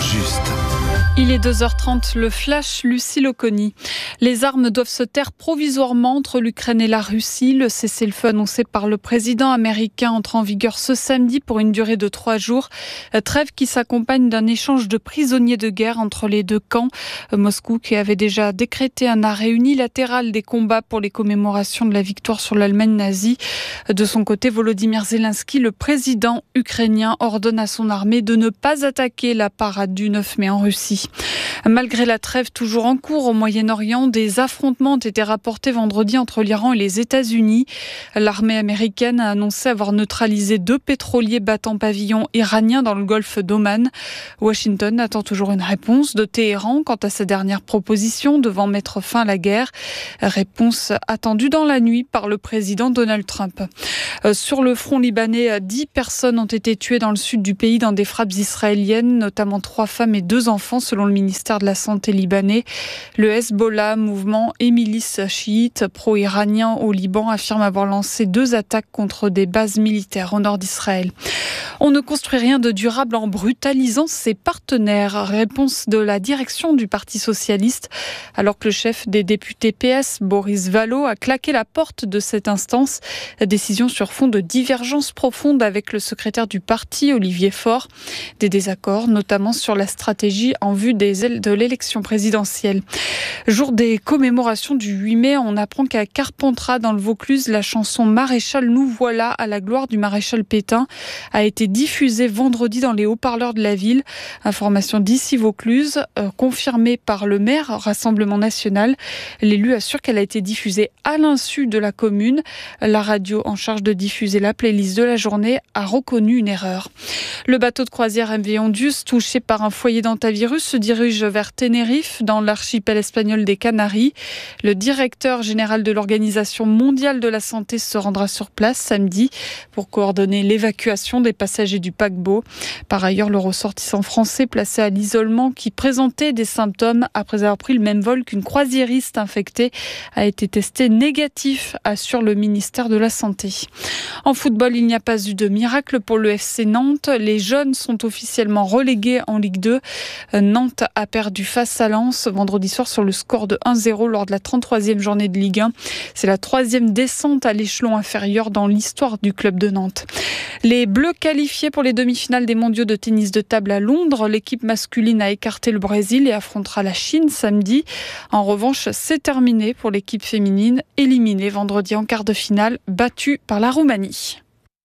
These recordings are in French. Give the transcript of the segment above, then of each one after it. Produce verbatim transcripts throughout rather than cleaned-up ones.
juste. Il est deux heures trente, le flash, Lucille Oconi. Les armes doivent se taire provisoirement entre l'Ukraine et la Russie. Le cessez-le-feu annoncé par le président américain entre en vigueur ce samedi pour une durée de trois jours. Trêve qui s'accompagne d'un échange de prisonniers de guerre entre les deux camps. Moscou qui avait déjà décrété un arrêt unilatéral des combats pour les commémorations de la victoire sur l'Allemagne nazie. De son côté, Volodymyr Zelensky, le président ukrainien, ordonne à son armée de ne pas attaquer la parade du neuf mai en Russie. Malgré la trêve toujours en cours au Moyen-Orient, des affrontements ont été rapportés vendredi entre l'Iran et les États-Unis. L'armée américaine a annoncé avoir neutralisé deux pétroliers battant pavillon iranien dans le golfe d'Oman. Washington attend toujours une réponse de Téhéran quant à sa dernière proposition devant mettre fin à la guerre. Réponse attendue dans la nuit par le président Donald Trump. Sur le front libanais, dix personnes ont été tuées dans le sud du pays dans des frappes israéliennes, notamment trois femmes et deux enfants selon le ministère de la Santé libanais. Le Hezbollah, mouvement et milice chiite pro-iranien au Liban, affirme avoir lancé deux attaques contre des bases militaires au nord d'Israël. On ne construit rien de durable en brutalisant ses partenaires. Réponse de la direction du Parti socialiste, alors que le chef des députés P S, Boris Vallaud, a claqué la porte de cette instance. Décision sur fond de divergences profondes avec le secrétaire du parti, Olivier Faure. Des désaccords, notamment sur la stratégie en vue des, de l'élection présidentielle. Jour des commémorations du huit mai, on apprend qu'à Carpentras, dans le Vaucluse, la chanson Maréchal, nous voilà à la gloire du maréchal Pétain a été diffusée vendredi dans les haut-parleurs de la ville. Information d'ici Vaucluse, euh, confirmée par le maire Rassemblement National. L'élu assure qu'elle a été diffusée à l'insu de la commune. La radio en charge de diffuser la playlist de la journée a reconnu une erreur. Le bateau de croisière M V Ondius, touché par un foyer d'hantavirus, se dirige vers Tenerife, dans l'archipel espagnol des Canaries. Le directeur général de l'Organisation mondiale de la santé se rendra sur place samedi pour coordonner l'évacuation des passagers du paquebot. Par ailleurs, le ressortissant français placé à l'isolement qui présentait des symptômes après avoir pris le même vol qu'une croisiériste infectée a été testé négatif, assure le ministère de la Santé. En football, il n'y a pas eu de miracle pour le F C Nantes. Les jeunes sont officiellement relégués en Ligue deux. Nantes a perdu face à Lens vendredi soir sur le score de un zéro lors de la trente-troisième journée de Ligue un. C'est la troisième descente à l'échelon inférieur dans l'histoire du club de Nantes. Les Bleus qualifiés pour les demi-finales des mondiaux de tennis de table à Londres. L'équipe masculine a écarté le Brésil et affrontera la Chine samedi. En revanche, c'est terminé pour l'équipe féminine, éliminée vendredi en quart de finale, battue par la Roumanie.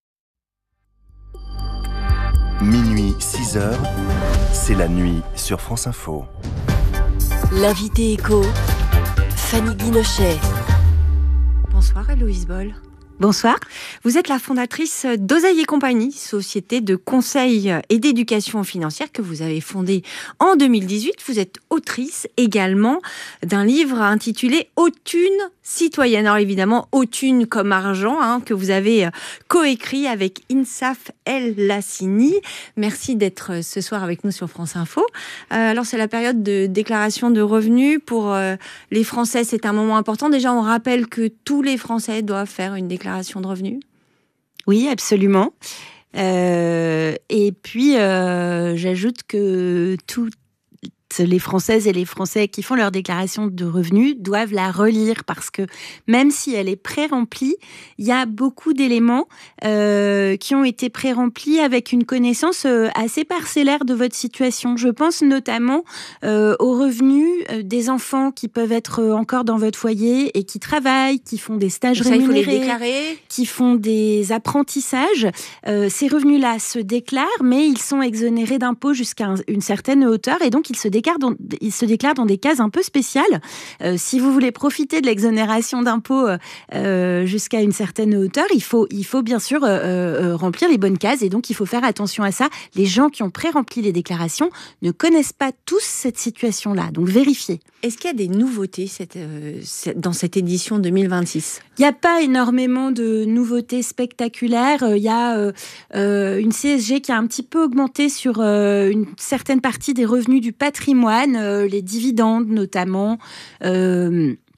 Minuit, six heures, c'est la nuit sur France Info. L'invité écho, Fanny Guinochet. Bonsoir Héloïse Boll. Bonsoir. Vous êtes la fondatrice d'Oseille et Compagnie, société de conseil et d'éducation financière que vous avez fondée en deux mille dix-huit. Vous êtes autrice également d'un livre intitulé Haute-Thune citoyenne. Alors évidemment, Haute-Thune comme argent, hein, que vous avez coécrit avec Insaf El Lassini. Merci d'être ce soir avec nous sur France Info. Euh, alors c'est la période de déclaration de revenus. Pour euh, les Français, c'est un moment important. Déjà, on rappelle que tous les Français doivent faire une déclaration de revenus. Oui, absolument. Euh, et puis, euh, j'ajoute que toutes les Françaises et les Français qui font leur déclaration de revenus doivent la relire parce que même si elle est pré-remplie, il y a beaucoup d'éléments euh, qui ont été pré-remplis avec une connaissance euh, assez parcellaire de votre situation. Je pense notamment euh, aux revenus euh, des enfants qui peuvent être encore dans votre foyer et qui travaillent, qui font des stages ça, rémunérés, il faut les déclarer. Qui font des apprentissages. Euh, ces revenus-là se déclarent, mais ils sont exonérés d'impôts jusqu'à un, une certaine hauteur et donc ils se déclarent Dans, il se déclare dans des cases un peu spéciales. Euh, si vous voulez profiter de l'exonération d'impôts euh, jusqu'à une certaine hauteur, il faut, il faut bien sûr euh, euh, remplir les bonnes cases et donc il faut faire attention à ça. Les gens qui ont pré-rempli les déclarations ne connaissent pas tous cette situation-là, donc vérifiez. Est-ce qu'il y a des nouveautés cette, euh, dans cette édition deux mille vingt-six ? Il n'y a pas énormément de nouveautés spectaculaires. Il y a euh, euh, une C S G qui a un petit peu augmenté sur euh, une certaine partie des revenus du patrimoine, euh, les dividendes notamment. Euh,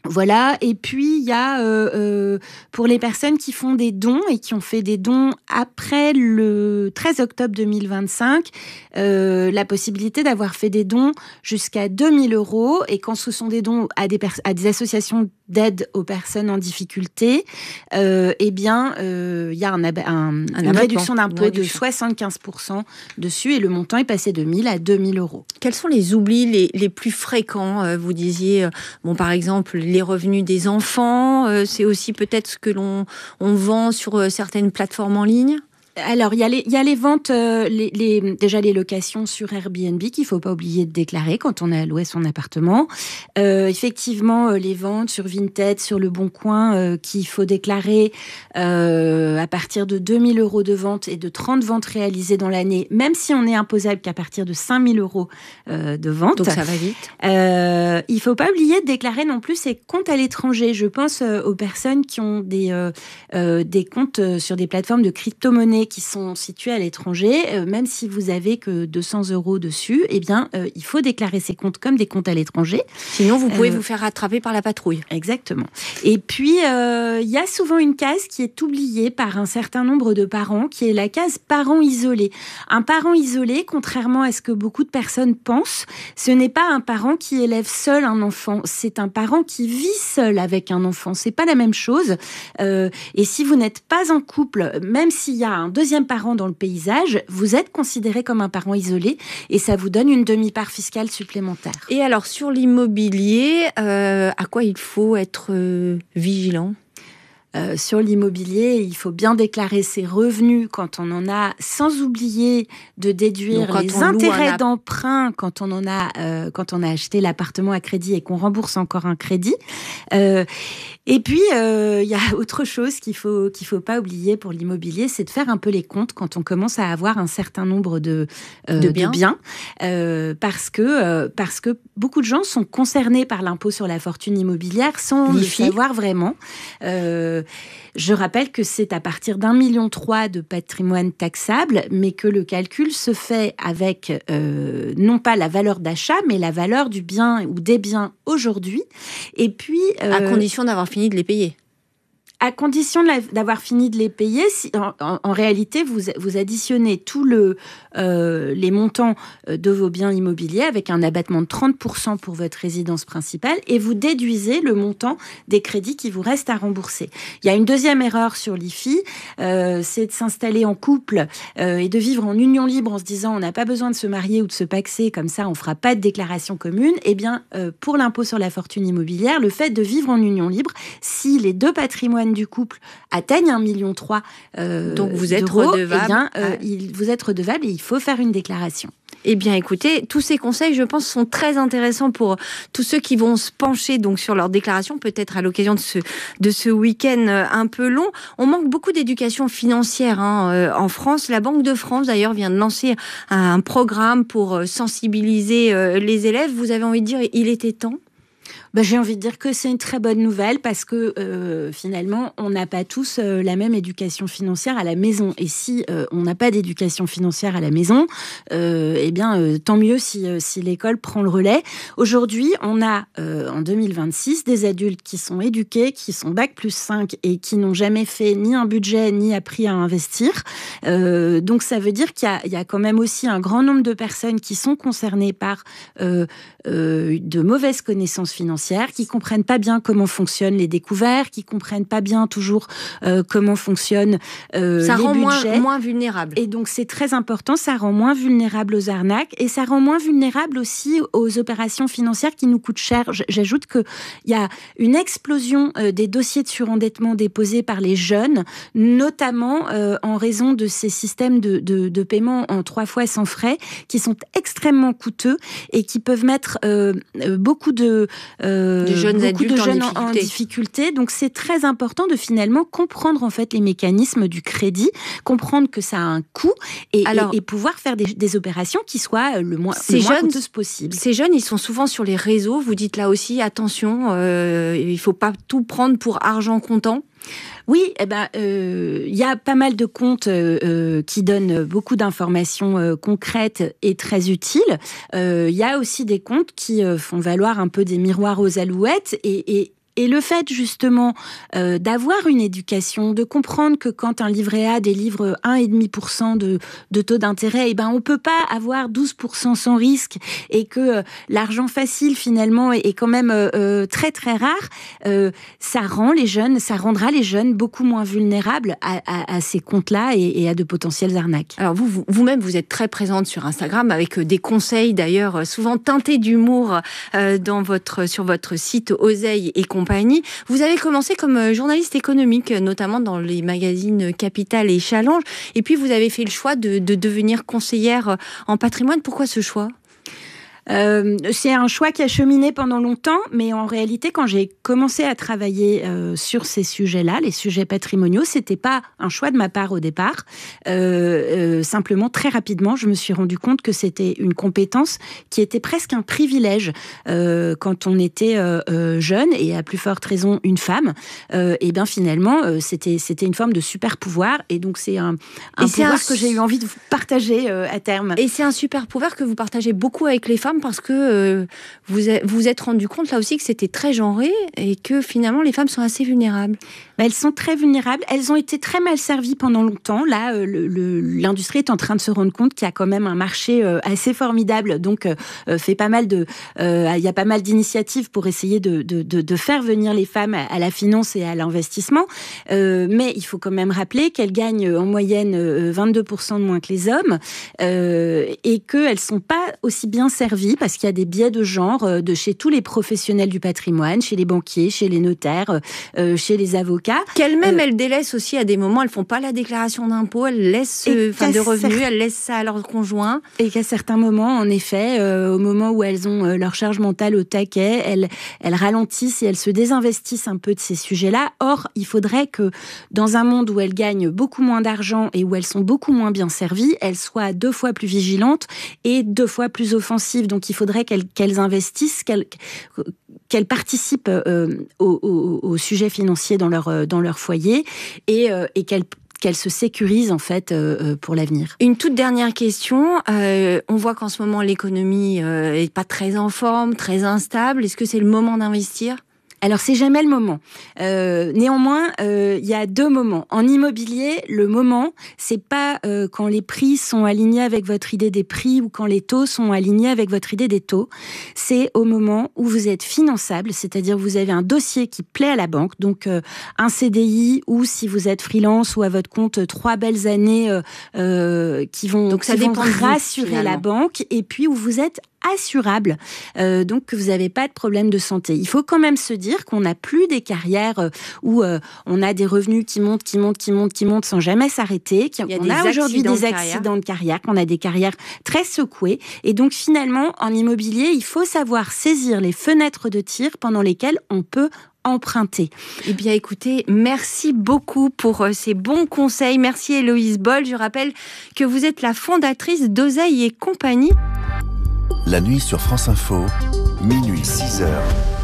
Voilà, et puis il y a euh, euh, pour les personnes qui font des dons et qui ont fait des dons après le treize octobre deux mille vingt-cinq, euh, la possibilité d'avoir fait des dons jusqu'à deux mille euros, et quand ce sont des dons à des, pers- à des associations d'aide aux personnes en difficulté, euh, eh bien euh, il y a un, ab- un, un une réduction d'impôt de soixante-quinze pour cent dessus, et le montant est passé de mille à deux mille euros. Quels sont les oublis les, les plus fréquents? Vous disiez, bon, par exemple, les revenus des enfants, euh, c'est aussi peut-être ce que l'on on vend sur euh, certaines plateformes en ligne? Alors, il y a les, il y a les ventes, euh, les, les, déjà les locations sur Airbnb qu'il ne faut pas oublier de déclarer quand on a loué son appartement. Euh, effectivement, euh, les ventes sur Vinted, sur Le Bon Coin, euh, qu'il faut déclarer euh, à partir de deux mille euros de vente et de trente ventes réalisées dans l'année, même si on est imposable qu'à partir de cinq mille euros euh, de vente. Donc ça va vite. Euh, il ne faut pas oublier de déclarer non plus ses comptes à l'étranger. Je pense euh, aux personnes qui ont des, euh, euh, des comptes euh, sur des plateformes de crypto-monnaies qui sont situés à l'étranger, euh, même si vous avez que deux cents euros dessus, eh bien, euh, il faut déclarer ces comptes comme des comptes à l'étranger. Sinon, vous pouvez euh, vous faire rattraper par la patrouille. Exactement. Et puis, euh, il y a souvent une case qui est oubliée par un certain nombre de parents, qui est la case parent isolé. Un parent isolé, contrairement à ce que beaucoup de personnes pensent, ce n'est pas un parent qui élève seul un enfant, c'est un parent qui vit seul avec un enfant. C'est pas la même chose. Euh, et si vous n'êtes pas en couple, même s'il y a un deuxième parent dans le paysage, vous êtes considéré comme un parent isolé, et ça vous donne une demi-part fiscale supplémentaire. Et alors, sur l'immobilier, euh, à quoi il faut être euh, vigilant ? Euh, sur l'immobilier, il faut bien déclarer ses revenus quand on en a, sans oublier de déduire les intérêts app... d'emprunt quand on en a, euh, quand on a acheté l'appartement à crédit et qu'on rembourse encore un crédit. Euh, et puis, il euh, y a autre chose qu'il faut qu'il faut pas oublier pour l'immobilier, c'est de faire un peu les comptes quand on commence à avoir un certain nombre de euh, de biens, de biens euh, parce que euh, parce que beaucoup de gens sont concernés par l'impôt sur la fortune immobilière sans le savoir vraiment. Euh, Je rappelle que c'est à partir d'un million trois de patrimoine taxable, mais que le calcul se fait avec euh, non pas la valeur d'achat, mais la valeur du bien ou des biens aujourd'hui. Et puis, euh, à condition d'avoir fini de les payer. À condition de la, d'avoir fini de les payer, si, en, en, en réalité, vous, vous additionnez tous le, euh, les montants de vos biens immobiliers avec un abattement de trente pour cent pour votre résidence principale, et vous déduisez le montant des crédits qui vous restent à rembourser. Il y a une deuxième erreur sur l'I F I, euh, c'est de s'installer en couple euh, et de vivre en union libre en se disant on n'a pas besoin de se marier ou de se paxer, comme ça on ne fera pas de déclaration commune. Eh bien, euh, pour l'impôt sur la fortune immobilière, le fait de vivre en union libre, si les deux patrimoines du couple atteignent un million trois euh, donc vous êtes d'euros, redevable. Eh bien, euh, il, vous êtes redevable et il faut faire une déclaration. Eh bien, écoutez, tous ces conseils, je pense, sont très intéressants pour tous ceux qui vont se pencher donc sur leur déclaration, peut-être à l'occasion de ce, de ce week-end un peu long. On manque beaucoup d'éducation financière hein, euh, en France. La Banque de France, d'ailleurs, vient de lancer un, un programme pour sensibiliser euh, les élèves. Vous avez envie de dire, il était temps ? Ben, j'ai envie de dire que c'est une très bonne nouvelle parce que euh, finalement, on n'a pas tous euh, la même éducation financière à la maison. Et si euh, on n'a pas d'éducation financière à la maison, euh, eh bien, euh, tant mieux si, euh, si l'école prend le relais. Aujourd'hui, on a euh, en deux mille vingt-six des adultes qui sont éduqués, qui sont bac plus cinq et qui n'ont jamais fait ni un budget ni appris à investir. Euh, donc, ça veut dire qu'il y a, il y a quand même aussi un grand nombre de personnes qui sont concernées par euh, euh, de mauvaises connaissances financières, qui comprennent pas bien comment fonctionnent les découverts, qui comprennent pas bien toujours euh, comment fonctionnent euh, ça les rend budgets. Moins, moins vulnérable. Et donc c'est très important, ça rend moins vulnérable aux arnaques et ça rend moins vulnérable aussi aux opérations financières qui nous coûtent cher. J'ajoute que il y a une explosion euh, des dossiers de surendettement déposés par les jeunes, notamment euh, en raison de ces systèmes de, de, de paiement en trois fois sans frais qui sont extrêmement coûteux et qui peuvent mettre euh, beaucoup de Euh, de jeunes beaucoup adultes de jeunes en difficulté. en difficulté. Donc, c'est très important de finalement comprendre en fait les mécanismes du crédit, comprendre que ça a un coût et, Alors, et, et pouvoir faire des, des opérations qui soient le moins, le moins jeunes, coûteuses possible. Ces jeunes, ils sont souvent sur les réseaux. Vous dites là aussi, attention, euh, il ne faut pas tout prendre pour argent comptant. Oui, eh ben, euh, y a pas mal de comptes euh, qui donnent beaucoup d'informations euh, concrètes et très utiles. Il euh, y a aussi des comptes qui euh, font valoir un peu des miroirs aux alouettes et, et Et le fait justement euh, d'avoir une éducation, de comprendre que quand un livret A délivre un virgule cinq pour cent de, de taux d'intérêt, eh ben on peut pas avoir douze pour cent sans risque et que euh, l'argent facile finalement est, est quand même euh, très très rare, euh, ça rend les jeunes, ça rendra les jeunes beaucoup moins vulnérables à, à, à ces comptes-là et, et à de potentielles arnaques. Alors vous, vous, vous-même, vous êtes très présente sur Instagram avec des conseils d'ailleurs souvent teintés d'humour euh, dans votre, sur votre site Oseille et compagnie. Vous avez commencé comme journaliste économique, notamment dans les magazines Capital et Challenge, et puis vous avez fait le choix de, de devenir conseillère en patrimoine. Pourquoi ce choix ? Euh, c'est un choix qui a cheminé pendant longtemps, mais en réalité, quand j'ai commencé à travailler euh, sur ces sujets-là, les sujets patrimoniaux, c'était pas un choix de ma part au départ. Euh, euh, simplement, très rapidement, je me suis rendu compte que c'était une compétence qui était presque un privilège euh, quand on était euh, euh, jeune et à plus forte raison une femme. Euh, et bien finalement, euh, c'était c'était une forme de super pouvoir, et donc c'est un, un pouvoir un... que j'ai eu envie de partager euh, à terme. Et c'est un super pouvoir que vous partagez beaucoup avec les femmes, parce que euh, vous vous êtes rendu compte là aussi que c'était très genré et que finalement les femmes sont assez vulnérables. Elles sont très vulnérables. Elles ont été très mal servies pendant longtemps. Là, euh, le, le, l'industrie est en train de se rendre compte qu'il y a quand même un marché euh, assez formidable. Donc, euh, fait pas mal de, euh, il y a pas mal d'initiatives pour essayer de, de, de, de faire venir les femmes à, à la finance et à l'investissement. Euh, mais il faut quand même rappeler qu'elles gagnent en moyenne vingt-deux pour cent de moins que les hommes euh, et qu'elles sont pas aussi bien servies parce qu'il y a des biais de genre de chez tous les professionnels du patrimoine, chez les banquiers, chez les notaires, euh, chez les avocats. Qu'elles-mêmes, euh, elles délaissent aussi à des moments, elles font pas la déclaration d'impôt, elles laissent, euh, enfin, de revenus, cer- elles laissent ça à leur conjoint. Et qu'à certains moments, en effet, euh, au moment où elles ont euh, leur charge mentale au taquet, elles, elles ralentissent et elles se désinvestissent un peu de ces sujets-là. Or, il faudrait que dans un monde où elles gagnent beaucoup moins d'argent et où elles sont beaucoup moins bien servies, elles soient deux fois plus vigilantes et deux fois plus offensives. Donc, il faudrait qu'elles, qu'elles investissent, qu'elles, qu'elles participent euh, au, au, au sujet financier dans leur dans leur foyer et, euh, et qu'elles qu'elle se sécurise en fait euh, pour l'avenir. Une toute dernière question. Euh, on voit qu'en ce moment l'économie euh, est pas très en forme, très instable. Est-ce que c'est le moment d'investir ? Alors, c'est jamais le moment. Euh, néanmoins, euh, il y a deux moments. En immobilier, le moment, c'est pas euh, quand les prix sont alignés avec votre idée des prix ou quand les taux sont alignés avec votre idée des taux. C'est au moment où vous êtes finançable, c'est-à-dire vous avez un dossier qui plaît à la banque, donc euh, un C D I ou si vous êtes freelance ou à votre compte, trois belles années euh, euh, qui vont, donc ça qui vont dépend de vous, rassurer finalement. La banque, et puis où vous êtes assurable, euh, donc que vous n'avez pas de problème de santé. Il faut quand même se dire qu'on n'a plus des carrières euh, où euh, on a des revenus qui montent, qui montent, qui montent, qui montent sans jamais s'arrêter. Qui, Il y a on des a aujourd'hui des de accidents de carrière, qu'on a des carrières très secouées. Et donc finalement, en immobilier, il faut savoir saisir les fenêtres de tir pendant lesquelles on peut emprunter. Eh bien, écoutez, merci beaucoup pour euh, ces bons conseils. Merci Héloïse Boll. Je rappelle que vous êtes la fondatrice d'Oseille et compagnie. La nuit sur France Info, minuit six heures.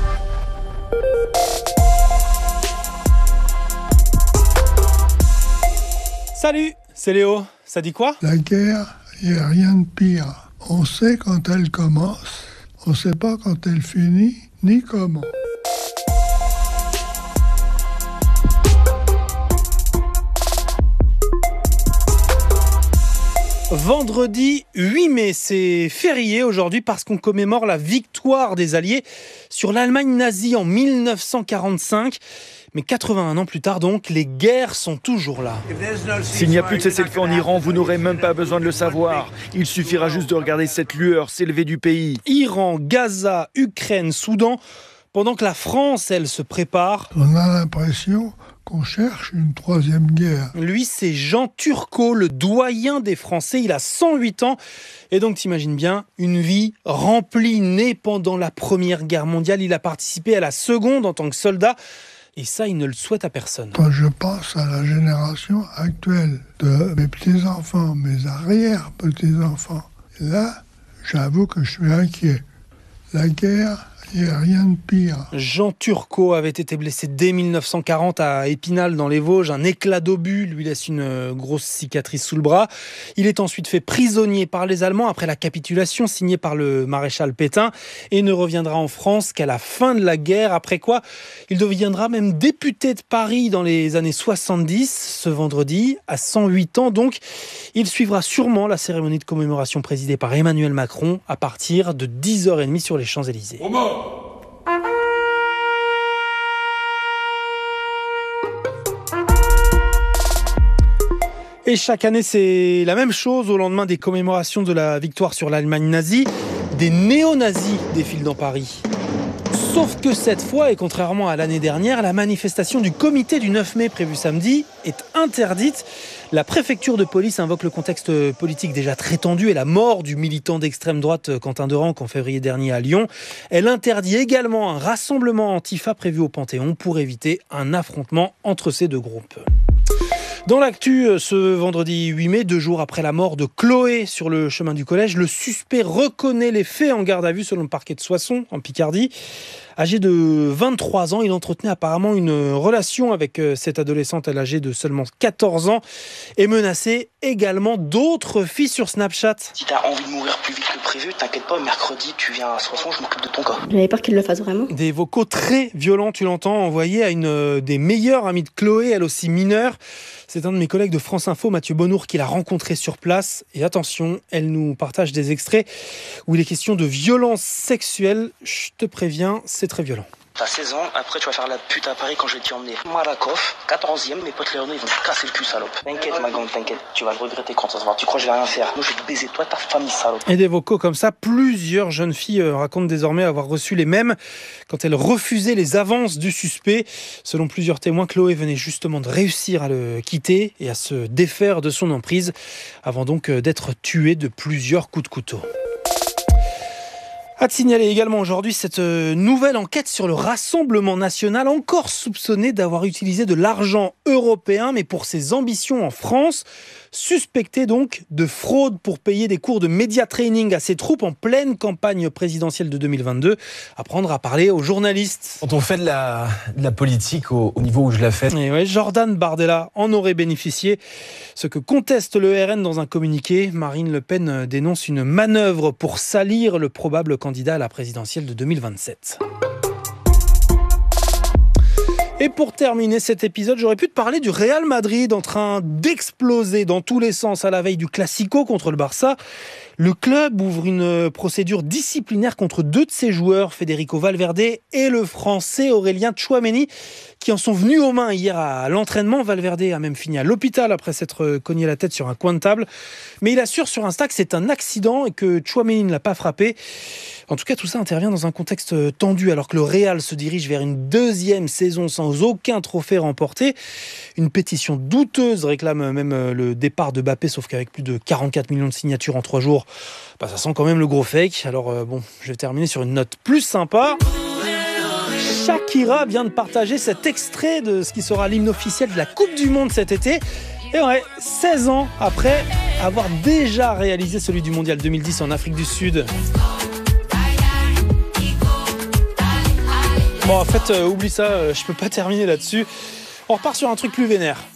Salut, c'est Léo. Ça dit quoi ? La guerre, il n'y a rien de pire. On sait quand elle commence, on ne sait pas quand elle finit, ni comment. Vendredi huit mai, c'est férié aujourd'hui parce qu'on commémore la victoire des Alliés sur l'Allemagne nazie en mille neuf cent quarante-cinq. Mais quatre-vingt-un ans plus tard donc, les guerres sont toujours là. S'il n'y a plus de cessez-le-feu en Iran, vous n'aurez même pas besoin de le savoir. Il suffira juste de regarder cette lueur s'élever du pays. Iran, Gaza, Ukraine, Soudan, pendant que la France, elle, se prépare. On a l'impression qu'on cherche une troisième guerre. Lui, c'est Jean Turcot, le doyen des Français. Il a cent huit ans. Et donc, t'imagines bien, une vie remplie, né pendant la Première Guerre mondiale. Il a participé à la Seconde en tant que soldat. Et ça, il ne le souhaite à personne. Quand je pense à la génération actuelle de mes petits-enfants, mes arrière-petits-enfants, là, j'avoue que je suis inquiet. La guerre, Il n'y a rien de pire. Jean Turcot avait été blessé dès mille neuf cent quarante à Épinal dans les Vosges. Un éclat d'obus lui laisse une grosse cicatrice sous le bras. Il est ensuite fait prisonnier par les Allemands après la capitulation signée par le maréchal Pétain et ne reviendra en France qu'à la fin de la guerre, après quoi il deviendra même député de Paris dans les années soixante-dix. Ce vendredi, à cent huit ans donc, il suivra sûrement la cérémonie de commémoration présidée par Emmanuel Macron à partir de dix heures trente sur les Champs-Élysées. Et chaque année, c'est la même chose. Au lendemain des commémorations de la victoire sur l'Allemagne nazie, des néo-nazis défilent dans Paris. Sauf que cette fois, et contrairement à l'année dernière, la manifestation du comité du neuf mai prévue samedi est interdite. La préfecture de police invoque le contexte politique déjà très tendu et la mort du militant d'extrême droite Quentin Derenc en février dernier à Lyon. Elle interdit également un rassemblement antifa prévu au Panthéon pour éviter un affrontement entre ces deux groupes. Dans l'actu, ce vendredi huit mai, deux jours après la mort de Chloé sur le chemin du collège, le suspect reconnaît les faits en garde à vue selon le parquet de Soissons, en Picardie. Âgé de vingt-trois ans, il entretenait apparemment une relation avec cette adolescente, elle âgée de seulement quatorze ans, et menaçait également d'autres filles sur Snapchat. Si t'as envie de mourir plus vite que prévu, t'inquiète pas, mercredi tu viens à Soissons, je m'occupe de ton cas. J'avais peur qu'il le fasse vraiment. Des vocaux très violents, tu l'entends, envoyés à une des meilleures amies de Chloé, elle aussi mineure. C'est un de mes collègues de France Info, Mathieu Bonnour, qui l'a rencontrée sur place. Et attention, elle nous partage des extraits où il est question de violence sexuelle. Je te préviens, c'est très violent. T'as seize ans, après tu vas faire la pute à Paris quand je vais t'y emmener. Malakoff, quatorzième, mes potes Léonard, ils vont te casser le cul, salope. T'inquiète ma grande, t'inquiète, tu vas le regretter quand ça se voit. Tu crois que je vais rien faire? Moi je vais te baiser, toi ta famille, salope. Et des vocaux comme ça, plusieurs jeunes filles racontent désormais avoir reçu les mêmes quand elles refusaient les avances du suspect. Selon plusieurs témoins, Chloé venait justement de réussir à le quitter et à se défaire de son emprise avant donc d'être tuée de plusieurs coups de couteau. À te signaler également aujourd'hui cette nouvelle enquête sur le Rassemblement national, encore soupçonné d'avoir utilisé de l'argent européen, mais pour ses ambitions en France. Suspecté donc de fraude pour payer des cours de média training à ses troupes en pleine campagne présidentielle de deux mille vingt-deux. Apprendre à parler aux journalistes. Quand on fait de la, de la politique au, au niveau où je la fais. Et ouais, Jordan Bardella en aurait bénéficié. Ce que conteste le R N dans un communiqué, Marine Le Pen dénonce une manœuvre pour salir le probable candidat à la présidentielle de deux mille vingt-sept. Et pour terminer cet épisode, j'aurais pu te parler du Real Madrid en train d'exploser dans tous les sens à la veille du Classico contre le Barça. Le club ouvre une procédure disciplinaire contre deux de ses joueurs, Federico Valverde et le Français Aurélien Tchouaméni, qui en sont venus aux mains hier à l'entraînement. Valverde a même fini à l'hôpital après s'être cogné la tête sur un coin de table. Mais il assure sur Insta que c'est un accident et que Tchouaméni ne l'a pas frappé. En tout cas, tout ça intervient dans un contexte tendu alors que le Real se dirige vers une deuxième saison sans aucun trophée remporté. Une pétition douteuse réclame même le départ de Mbappé, sauf qu'avec plus de quarante-quatre millions de signatures en trois jours, bah ça sent quand même le gros fake. Alors euh, bon, je vais terminer sur une note plus sympa. Shakira vient de partager cet extrait de ce qui sera l'hymne officiel de la Coupe du Monde cet été. Et ouais, seize ans après avoir déjà réalisé celui du Mondial deux mille dix en Afrique du Sud. Bon, en fait, euh, oublie ça, euh, je peux pas terminer là-dessus. On repart sur un truc plus vénère.